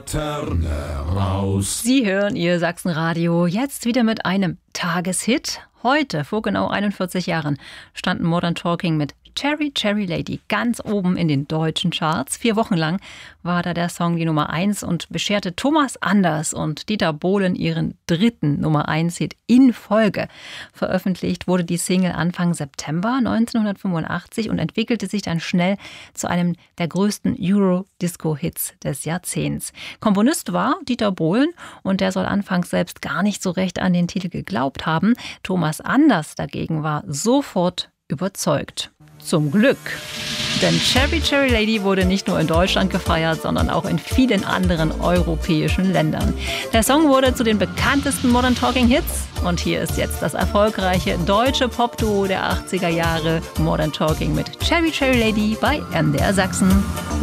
Raus. Sie hören Ihr Sachsenradio jetzt wieder mit einem Tageshit. Heute, vor genau 41 Jahren, standen Modern Talking mit Cherry Cherry Lady ganz oben in den deutschen Charts. 4 Wochen lang war da der Song die Nummer 1 und bescherte Thomas Anders und Dieter Bohlen ihren 3. Nummer 1-Hit in Folge. Veröffentlicht wurde die Single Anfang September 1985 und entwickelte sich dann schnell zu einem der größten Euro-Disco-Hits des Jahrzehnts. Komponist war Dieter Bohlen und der soll anfangs selbst gar nicht so recht an den Titel geglaubt haben. Thomas Anders dagegen war sofort überzeugt. Zum Glück. Denn Cherry Cherry Lady wurde nicht nur in Deutschland gefeiert, sondern auch in vielen anderen europäischen Ländern. Der Song wurde zu den bekanntesten Modern Talking Hits. Und hier ist jetzt das erfolgreiche deutsche Popduo der 80er Jahre, Modern Talking mit Cherry Cherry Lady bei MDR Sachsen.